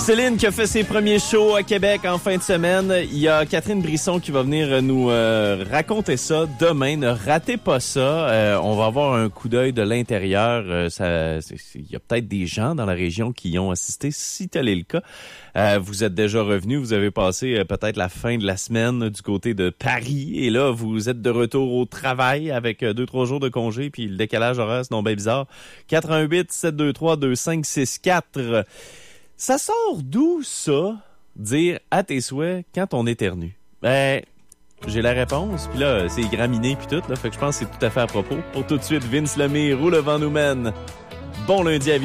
Céline qui a fait ses premiers shows à Québec en fin de semaine. Il y a Catherine Brisson qui va venir nous raconter ça demain. Ne ratez pas ça. On va avoir un coup d'œil de l'intérieur. Il y a peut-être des gens dans la région qui y ont assisté. Si tel est le cas, vous êtes déjà revenus. Vous avez passé peut-être la fin de la semaine du côté de Paris. Et là, vous êtes de retour au travail avec 2-3 jours de congé. Puis le décalage horaire, c'est donc bien bizarre. 418-723-2564. Ça sort d'où, ça, dire à tes souhaits quand on éternue? Ben, j'ai la réponse, puis là, c'est graminé puis tout, là, fait que je pense que c'est tout à fait à propos. Pour tout de suite, Vince Lemire, où le vent nous mène. Bon lundi à